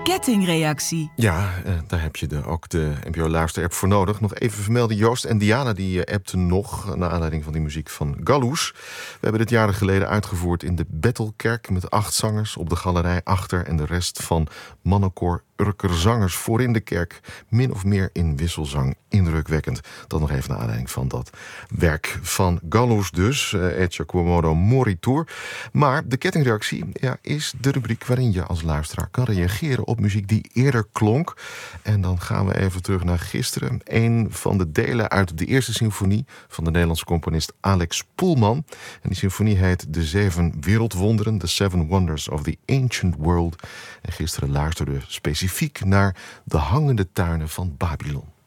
kettingreactie. Ja, daar heb je ook de NPO-luister-app voor nodig. Nog even vermelden, Joost en Diana die appten nog naar aanleiding van die muziek van Galloes. We hebben dit jaren geleden uitgevoerd in de Bethelkerk met 8 zangers op de galerij achter en de rest van mannenkoor Urker zangers voorin de kerk, min of meer in wisselzang. Indrukwekkend. Dat nog even naar aanleiding van dat werk van Galloes dus, Ecce Quomodo Moritur. Maar de kettingreactie is de rubriek waarin je als luisteraar kan reageren op muziek die eerder klonk. En dan gaan we even terug naar gisteren. Een van de delen uit de eerste symfonie van de Nederlandse componist Alex Poelman. En die symfonie heet De 7 Wereldwonderen, The Seven Wonders of the Ancient World. En gisteren luisterden we specifiek naar de hangende tuinen van Babylon.